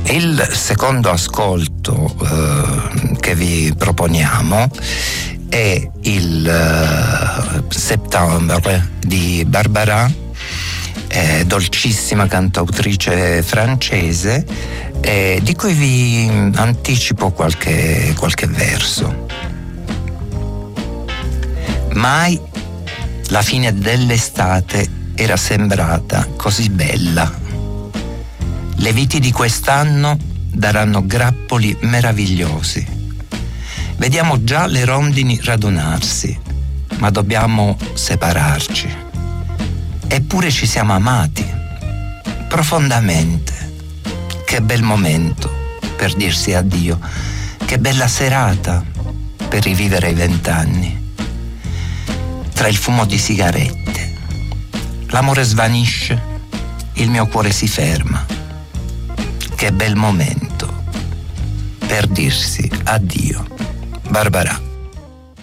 Il secondo ascolto che vi proponiamo è il Septembre di Barbara, dolcissima cantautrice francese, di cui vi anticipo qualche verso. Mai la fine dell'estate era sembrata così bella. Le viti di quest'anno daranno grappoli meravigliosi. Vediamo già le rondini radunarsi, ma dobbiamo separarci. Eppure ci siamo amati profondamente. Che bel momento per dirsi addio, che bella serata per rivivere i 20 anni. Tra il fumo di sigarette, l'amore svanisce, il mio cuore si ferma. Che bel momento per dirsi addio. Barbara.